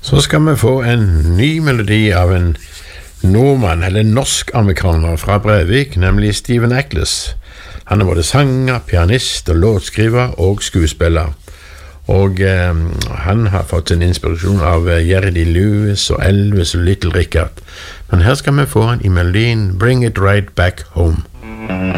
Så skal vi få en ny melodi av en nordmann, eller norsk-amerikaner fra Brevik, nemlig Stephen Eccles. Han både sanger, pianist og låtskriver og skuespiller. Og han har fått en inspirasjon av Jerry Lee Lewis og Elvis og Little Richard. Men her skal vi få han i melodien Bring It Right Back Home.